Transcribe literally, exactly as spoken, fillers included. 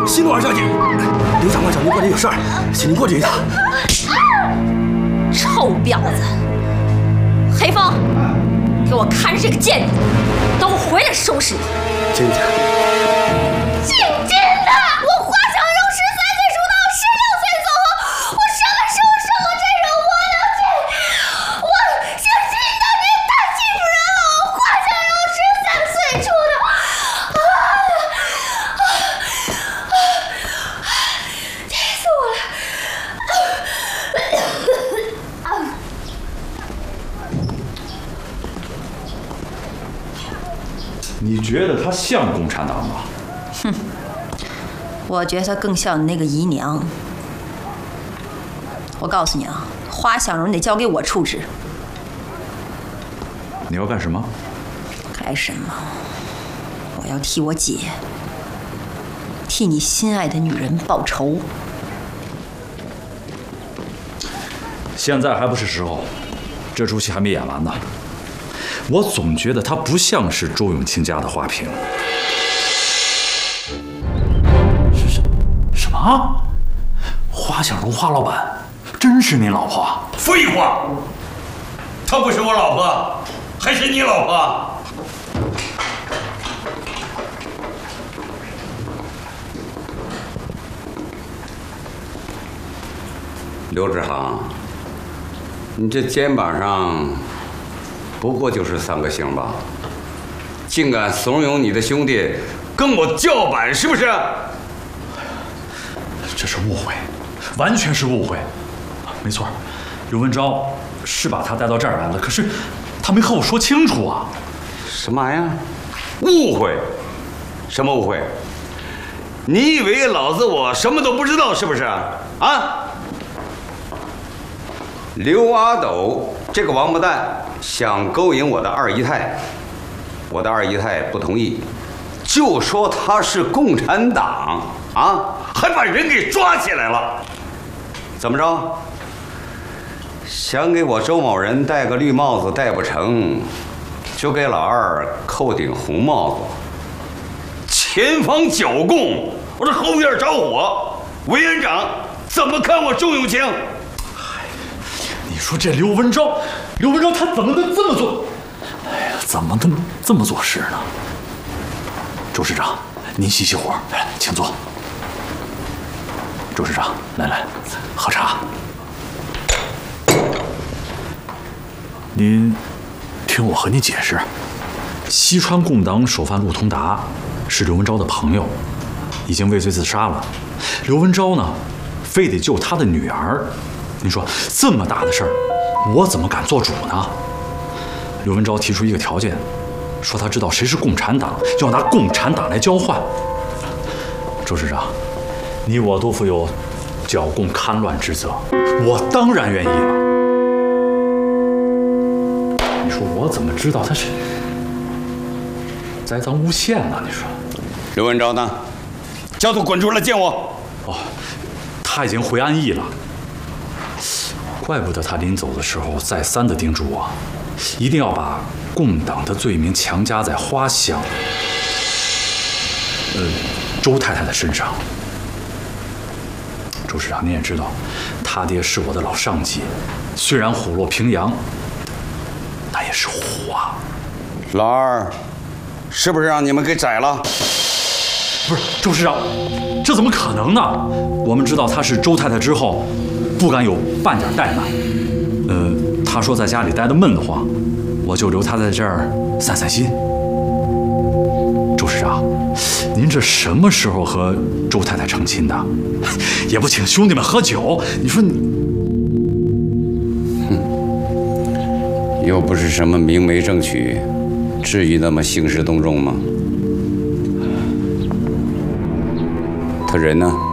西洛尔小姐，刘长官找您过来有事儿，请您过去一趟。 臭婊子！黑风，给我看着这个贱人，等我回来收拾你。 真的？ 真真的！我花小荣十三岁出道，十六岁走后，我什么时候生过这种窝囊气？我是心当真太欺负人了！我花小荣十三岁出道，啊啊啊！气死我了！ 你觉得他像共产党吗？ 哼，我觉得他更像你那个姨娘。我告诉你啊，花小荣得交给我处置。 你要干什么？ 干什么？我要替我姐，替你心爱的女人报仇。 现在还不是时候，这出戏还没演完呢。我总觉得他不像是周永清家的花瓶。 是什什么？花小荣花老板真是您老婆？ 废话，她不是我老婆，还是你老婆？ 刘志航，你这肩膀上不过就是三个星吧？竟敢怂恿你的兄弟跟我叫板，是不是？ 这是误会，完全是误会。没错，刘文昭是把他带到这儿来了，可是他没和我说清楚啊。 什么玩意儿？误会？什么误会？你以为老子我什么都不知道是不是？啊？刘阿斗这个王八蛋想勾引我的二姨太，我的二姨太不同意，就说他是共产党啊，还把人给抓起来了。怎么着？想给我周某人戴个绿帽子戴不成，就给老二扣顶红帽子。前方剿共，我这后院着火，委员长怎么看我周永清？ 你说这刘文昭，刘文昭他怎么能这么做？哎呀，怎么能这么做事呢？周市长，您熄熄火，来，请坐。周市长，来来，喝茶。您听我和你解释， 西川共党首犯陆通达是刘文昭的朋友，已经畏罪自杀了。刘文昭呢，非得救他的女儿。您说这么大的事儿，我怎么敢做主呢？刘文昭提出一个条件，说他知道谁是共产党，要拿共产党来交换。周市长，你我都负有剿共戡乱之责，我当然愿意了。你说我怎么知道他是栽赃诬陷呢？你说， 刘文昭呢？叫他滚出来见我。 哦，他已经回安邑了。怪不得他临走的时候再三的叮嘱我，一定要把共党的罪名强加在花香，呃，周太太的身上。周市长，您也知道，他爹是我的老上级，虽然虎落平阳，那也是虎啊。 老二，是不是让你们给宰了？ 不是，周市长，这怎么可能呢？我们知道他是周太太之后，不敢有半点怠慢。呃，他说在家里待得闷得慌，我就留他在这儿散散心。周市长，您这什么时候和周太太成亲的？也不请兄弟们喝酒，你说你…… 哼，又不是什么明媒正娶，至于那么兴师动众吗？他人呢？